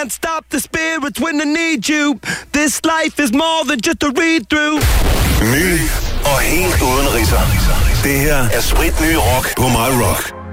can't stop the spirits when they need you. This life is more than just a read-through. Ny og helt uden ridser. Det her er spritny rock på My Rock.